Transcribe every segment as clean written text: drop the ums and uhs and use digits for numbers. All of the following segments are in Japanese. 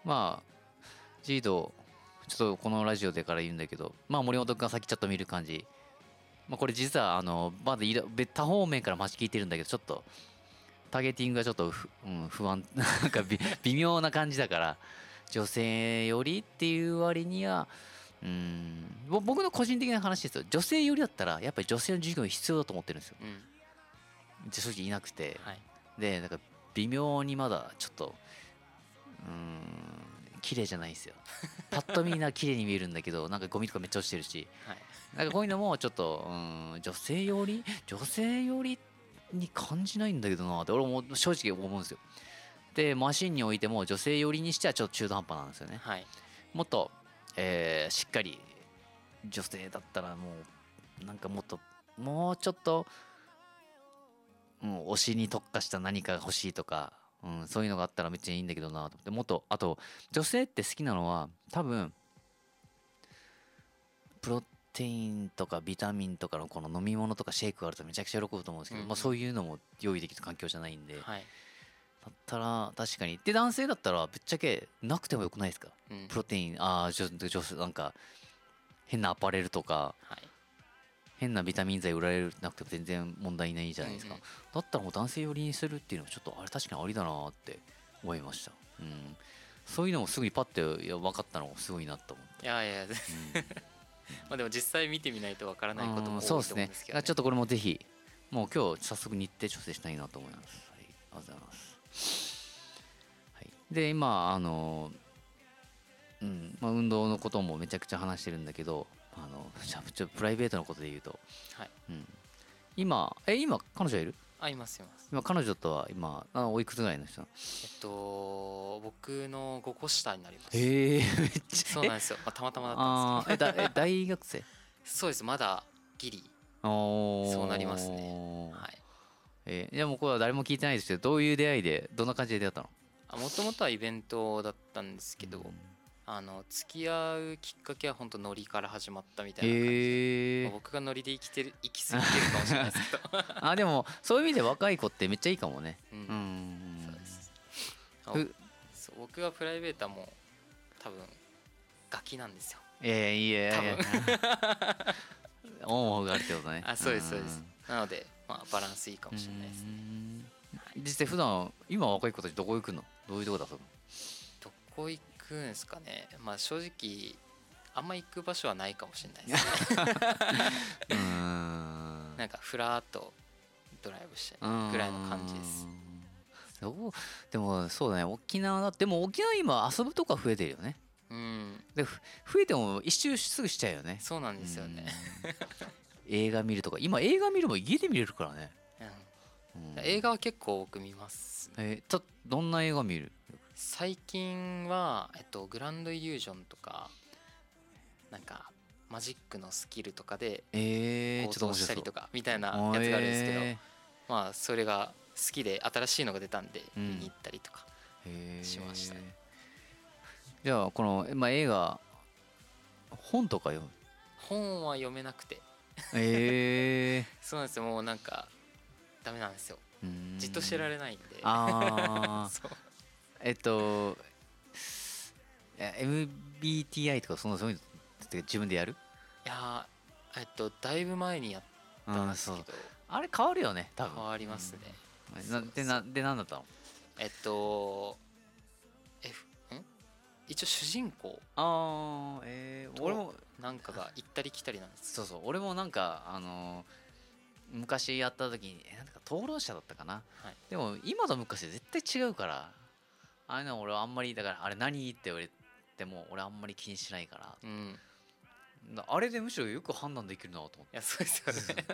まあジードちょっとこのラジオでから言うんだけど、まあ森本君が先ちょっと見る感じ、まあこれ実はまだ多方面から話聞いてるんだけど、ちょっとターゲティングがちょっと不安なんか微妙な感じだから、女性よりっていう割には僕の個人的な話ですよ。女性よりだったらやっぱり女性の授業必要だと思ってるんですよ。正直いなくて、 はい、 でなんか微妙にまだちょっと綺麗じゃないんですよ。パッと見な綺麗に見えるんだけど、なんかゴミとかめっちゃ落ちてるし、 はい、 なんかこういうのもちょっと女性よりに感じないんだけどなって俺も正直思うんですよ。でマシンにおいても女性寄りにしてはちょっと中途半端なんですよね。 はい、 もっと、しっかり女性だったらもうなんかもうちょっと、推しに特化した何かが欲しいとか、そういうのがあったらめっちゃいいんだけどなと思って、もっとあと女性って好きなのは多分プロテインとかビタミンとかのこの飲み物とかシェイクがあるとめちゃくちゃ喜ぶと思うんですけど、まあ、そういうのも用意できる環境じゃないんで、 はい、 だったら確かに。で男性だったらぶっちゃけなくてもよくないですか、プロテイン女性なんか変なアパレルとか、 はい、 変なビタミン剤売られなくても全然問題ないじゃないですか、だったらもう男性寄りにするっていうのはちょっとあれ確かにありだなって思いました。そういうのもすぐにパッて分かったのがすごいなと思って。 いやいや、まあでも実際見てみないとわからないことも多いとそう思うんですけど、ね、 ちょっとこれもぜひもう今日早速日程調整したいなと思います。はい、ありがとうございます。はい、で今まあ、運動のこともめちゃくちゃ話してるんだけど、ちょっとプライベートのことで言うと、 はい、 今彼女いる？ いますいます。 今彼女とは今おいくつぐらいの人なの？ 僕の5個下になります。 へえ、めっちゃそうなんですよ、まあ、たまたまだったんですけど大学生？ そうです、まだギリそうなりますね。はい。 いやもうこれは誰も聞いてないですけど、どういう出会いでどんな感じで出会ったの？ もともとはイベントだったんですけど、付き合うきっかけは本当ノリから始まったみたいな感じで、僕がノリで生き過ぎてるかもしれないですけどでもそういう意味で若い子ってめっちゃいいかもね。 そうです。そう、僕がプライベートはもう多分ガキなんですよ。 いや多分オンオフがあるってことね。 そうですそうです。なのでまあバランスいいかもしれないですね。 実際普段今若い子たちどこ行くの？どういうとこだ？ どこ行くんですかね。まあ正直あんま行く場所はないかもしれないですねなんかふらっとドライブしてぐらいの感じです。 でもそうだね、沖縄だって。でも沖縄今遊ぶとか増えてるよね。で増えても一周すぐしちゃうよね。 そうなんですよね映画見るとか、今映画見るも家で見れるからね。 映画は結構僕見ます。 どんな映画見る？ 最近はグランドイリュージョンとかなんかマジックのスキルとかで強盗したりとかみたいなやつがあるんですけど、まあそれが好きで新しいのが出たんで見に行ったりとかしましたね。 じゃあこの、映画本とか読む？ 本は読めなくてそうなんですよ。もうなんかダメなんですよ。じっとしてられないんでそう MBTI とかそういうの自分でやる？ いやだいぶ前にやったんですけど、 あれ変わるよね多分。 変わりますね。 で何だったの？ 一応主人公俺もなんかが行ったり来たりなんです。 そう俺もなんか昔やった時になんか討論者だったかな、でも今と昔絶対違うから、あれの俺はあんまり、だからあれ何って言われても俺あんまり気にしないから、あれでむしろよく判断できるなと思って。 いやそうですよね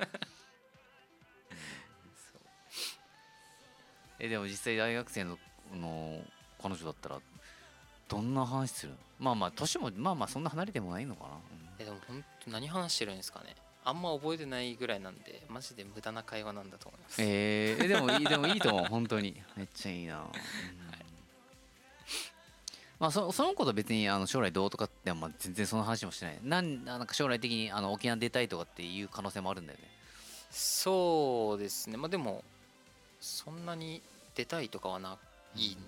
でも実際大学生の彼女だったらどんな話するの？まあ年もそんな離れてもないのかな。 でも本当何話してるんですかね。あんま覚えてないぐらいなんでマジで無駄な会話なんだと思います。 でもいいと思う本当にめっちゃいいな。まあその子と別に将来どうとかって全然その話もしてない。なんか将来的に沖縄出たいとかっていう可能性もあるんだよね。 そうですね。まあでもそんなに出たいとかはない